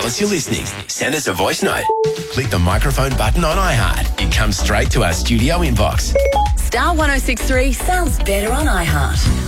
us you're listening. Send us a voice note. Click the microphone button on iHeart. It comes straight to our studio inbox. Star 106.3 sounds better on iHeart.